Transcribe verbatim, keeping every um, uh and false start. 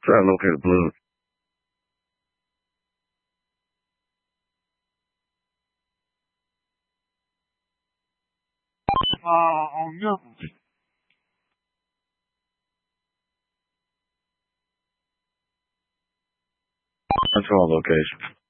Try to locate the blood. Uh, on Memphis. Control location.